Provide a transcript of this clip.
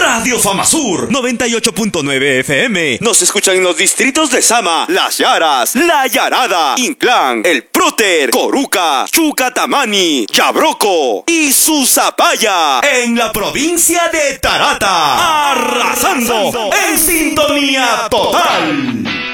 Radio Famasur 98.9 FM. Nos escuchan en los distritos de Sama, Las Yaras, La Yarada, Inclán, El Próter, Coruca, Chucatamani, Yabroco y Susapaya, en la provincia de Tarata. Arrasando en sintonía total.